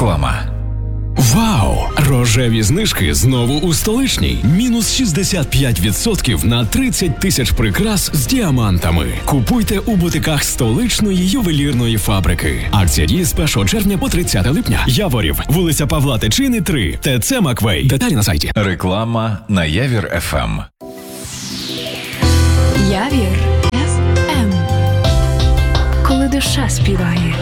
Реклама. Вау! Рожеві знижки знову у Столичній. Мінус 65% на 30 тисяч прикрас з діамантами. Купуйте у бутиках столичної ювелірної фабрики. Акція діє з 1 червня по 30 липня. Яворів, вулиця Павла Тичини, 3. ТЦ Маквей. Деталі на сайті. Реклама на Явір ФМ. Явір ФМ. Коли душа співає.